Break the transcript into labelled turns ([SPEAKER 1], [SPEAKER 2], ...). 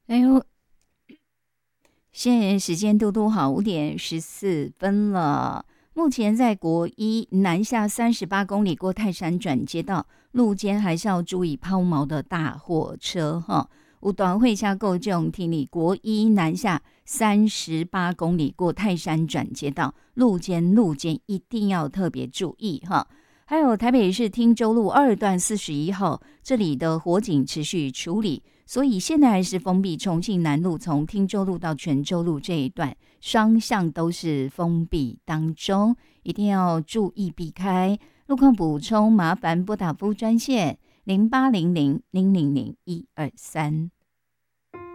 [SPEAKER 1] 哎呦，现在时间嘟好5:14了。目前在国一南下38公里过泰山转接道，路肩还是要注意抛锚的大货车哈。有段会下够这种听你国一南下38公里过泰山转接道，路肩一定要特别注意哈。还有台北市汀州路2段41号，这里的火警持续处理，所以现在还是封闭重庆南路从汀州路到泉州路这一段，双向都是封闭当中，一定要注意避开。路况补充，麻烦拨打服务专线0800-000-123。